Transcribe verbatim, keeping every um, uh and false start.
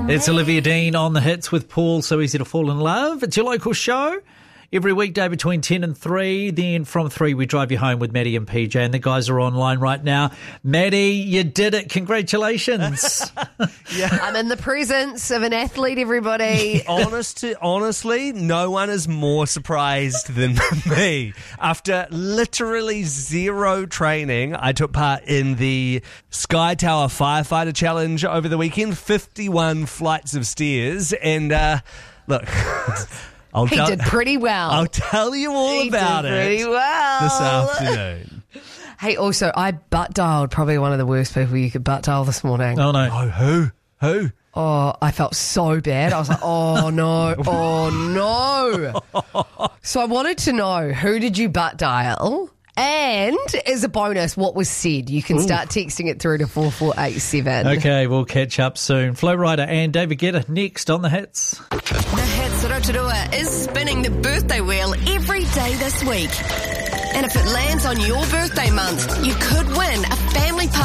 It's Olivia Dean on the hits with Paul, So Easy to Fall in Love. It's your local show. Every weekday between ten and three. Then from three, we drive you home with Maddie and P J. And the guys are online right now. Maddie, you did it. Congratulations. Yeah. I'm in the presence of an athlete, everybody. Honest to, honestly, no one is more surprised than me. After literally zero training, I took part in the Sky Tower Firefighter Challenge over the weekend. fifty-one flights of stairs. And uh, look... I'll he tell, did pretty well. I'll tell you all he about did it pretty well. this afternoon. Hey, also, I butt dialed probably one of the worst people you could butt dial this morning. Oh, no. Oh, who? Who? Oh, I felt so bad. I was like, oh, no, oh, no. So I wanted to know, who did you butt dial? And as a bonus, what was said? You can start texting it through to four four eight seven. Okay, we'll catch up soon. Flo Rida and David Guetta next on the hits. The Hits Rotorua is spinning the birthday wheel every day this week. And if it lands on your birthday month, you could win a family party.